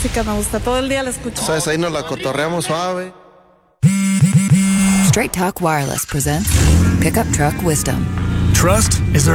música me gusta, todo el día la escucho. ¿Sabes? Ahí nos la cotorreamos suave. Straight Talk Wireless presents Pickup Truck Wisdom. Trust is their